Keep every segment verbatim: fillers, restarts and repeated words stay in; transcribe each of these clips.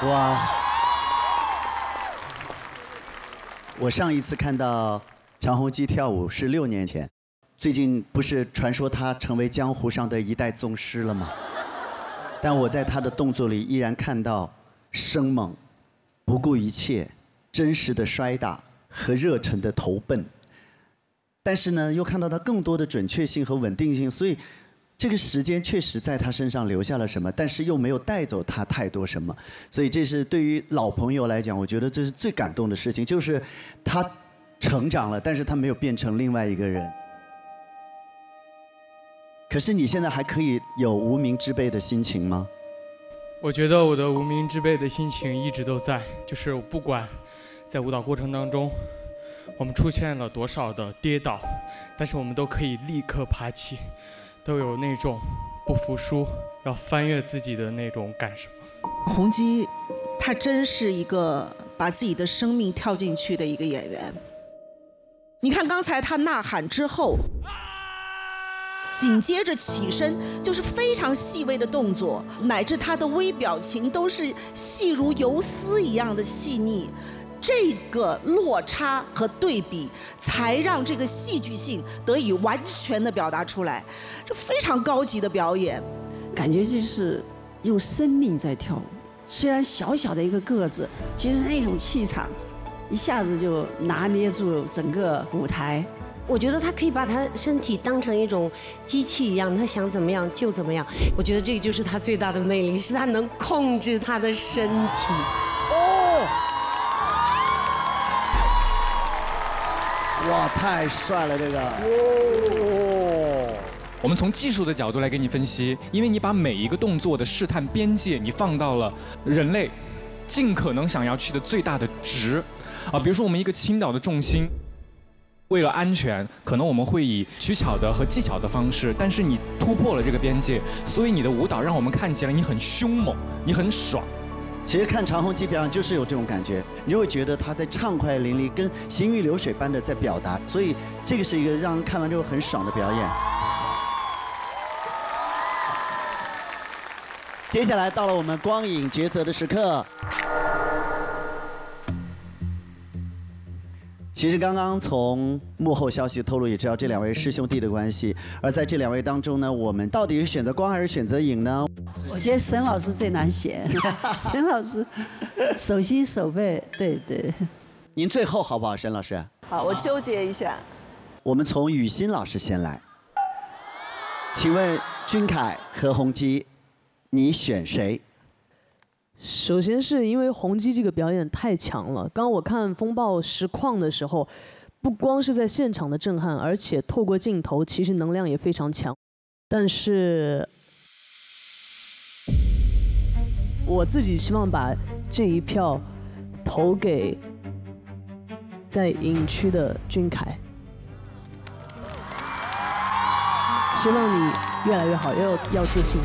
哇！我上一次看到常鸿基跳舞是六年前，最近不是传说他成为江湖上的一代宗师了吗？但我在他的动作里依然看到生猛、不顾一切、真实的摔打和热忱的投奔。但是呢，又看到他更多的准确性和稳定性，所以这个时间确实在他身上留下了什么，但是又没有带走他太多什么。所以这是对于老朋友来讲，我觉得这是最感动的事情，就是他成长了，但是他没有变成另外一个人。可是你现在还可以有无名之辈的心情吗？ 我觉得我的无名之辈的心情一直都在，就是不管在舞蹈过程当中我们出现了多少的跌倒，但是我们都可以立刻爬起，都有那种不服输要翻越自己的那种感受。 鸿基他真是一个把自己的生命跳进去的一个演员。你看刚才他呐喊之后，紧接着起身就是非常细微的动作，乃至他的微表情都是细如游丝一样的细腻。这个落差和对比，才让这个戏剧性得以完全的表达出来。这非常高级的表演， 感觉就是用生命在跳舞。虽然小小的一个个子，其实那种气场，一下子就拿捏住整个舞台。 我觉得他可以把他身体当成一种机器一样，他想怎么样就怎么样。我觉得这个就是他最大的魅力，是他能控制他的身体。 哦，哇，太帅了这个！哦， 我们从技术的角度来给你分析，因为你把每一个动作的试探边界，你放到了人类尽可能想要去的最大的值啊，比如说我们一个倾倒的重心。为了安全，可能我们会以取巧的和技巧的方式，但是你突破了这个边界，所以你的舞蹈让我们看起来你很凶猛，你很爽。 其实看常鸿基表演就是有这种感觉，你会觉得他在畅快淋漓，跟行云流水般的在表达，所以这个是一个让人看完之后很爽的表演。接下来到了我们光影抉择的时刻。其实刚刚从幕后消息透露也知道这两位师兄弟的关系，而在这两位当中呢，我们到底是选择光还是选择影呢？ 我觉得沈老师最难选，沈老师手心手背，对对。 您最后好不好，沈老师？ 好，我纠结一下。 我们从雨欣老师先来，请问君凯和鸿基，你选谁？ 首先是因为鸿基这个表演太强了，刚刚我看风暴实况的时候，不光是在现场的震撼，而且透过镜头其实能量也非常强。但是我自己希望把这一票投给在影区的君凯，希望你越来越好，要要自信。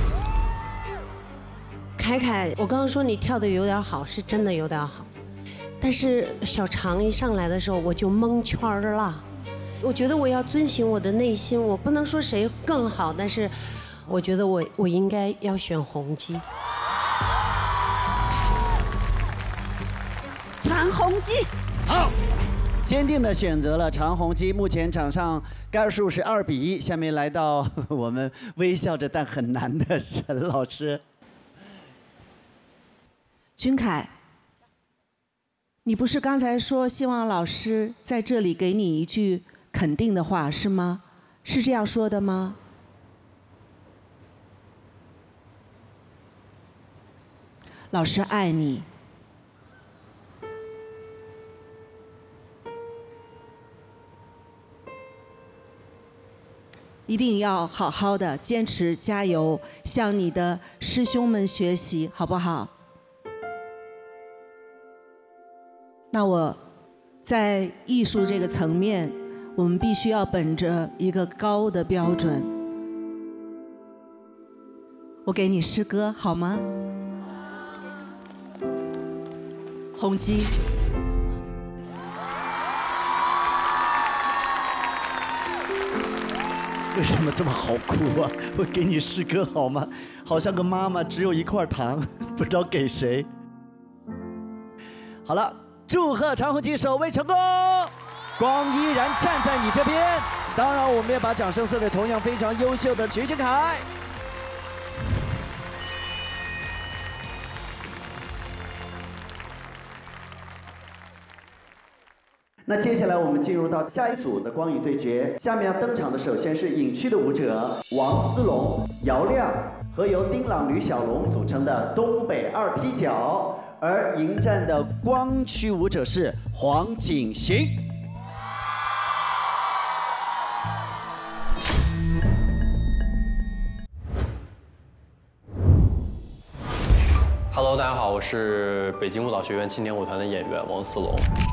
凯凯，我刚刚说你跳的有点好，是真的有点好，但是小常一上来的时候我就蒙圈了。我觉得我要遵循我的内心，我不能说谁更好，但是我觉得我我应该要选鸿基。 常鸿基， 好，坚定的选择了常鸿基。目前场上杆数是二比一。下面来到我们微笑着但很难的沈老师。 君凯，你不是刚才说希望老师在这里给你一句肯定的话是吗？是这样说的吗？老师爱你。一定要好好的坚持加油，向你的师兄们学习，好不好？那我在艺术这个层面，我们必须要本着一个高的标准。我给你诗歌好吗？鸿基。 为什么这么好哭啊？我给你诗歌好吗？好像个妈妈只有一块糖，不知道给谁。 好了，祝贺长虹基首位成功，光依然站在你这边。当然，我们也把掌声送给同样非常优秀的徐俊凯。那接下来我们进入到下一组的光影对决，下面要登场的首先是影区的舞者王思龙、姚亮和由丁朗、吕小龙组成的东北二踢脚，而迎战的光区舞者是黄景行。 Hello， 大家好，我是北京舞蹈学院青年舞团的演员王思龙。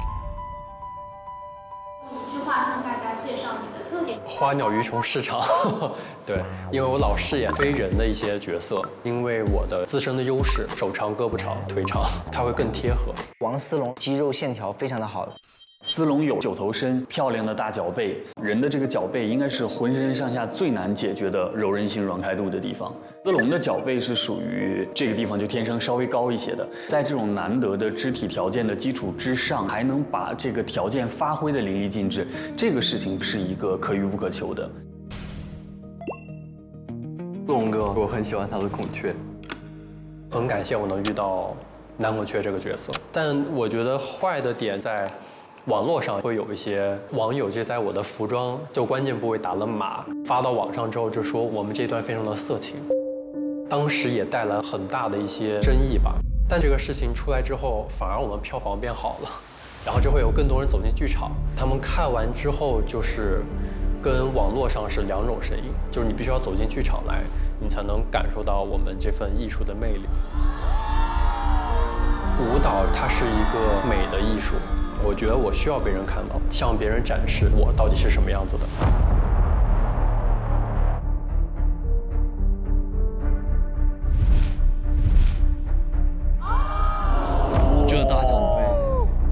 一句话向大家介绍你的特点。 花鸟鱼虫市场，对，因为我老饰演非人的一些角色，因为我的自身的优势，手长、胳膊长、腿长，它会更贴合。 王思龙肌肉线条非常的好。 思龙有九头身，漂亮的大脚背，人的这个脚背应该是浑身上下最难解决的柔韧性、软开度的地方。思龙的脚背是属于这个地方就天生稍微高一些的，在这种难得的肢体条件的基础之上，还能把这个条件发挥的淋漓尽致，这个事情是一个可遇不可求的。 思龙哥，我很喜欢他的孔雀，很感谢我能遇到男孔雀这个角色，但我觉得坏的点在。网络上会有一些网友就在我的服装就关键部位打了码，发到网上之后就说我们这段非常的色情，当时也带来很大的一些争议吧。但这个事情出来之后，反而我们票房变好了，然后就会有更多人走进剧场，他们看完之后就是跟网络上是两种声音，就是你必须要走进剧场来，你才能感受到我们这份艺术的魅力。舞蹈它是一个美的艺术。我觉得我需要被人看到，向别人展示我到底是什么样子的。